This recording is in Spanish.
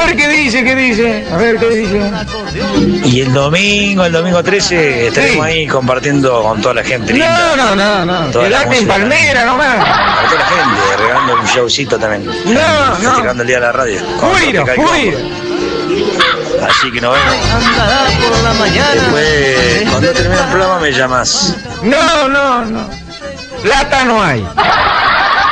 ver qué dice, A ver qué dice. Y el domingo 13, estaremos ahí compartiendo con toda la gente linda. No. Toda la Quedate en música Palmera nomás. Con toda la gente, regalando un showcito también. Festejando el día de la radio. Fuera. Así que nos vemos. Después, cuando termine el programa me llamas. No. Plata no hay.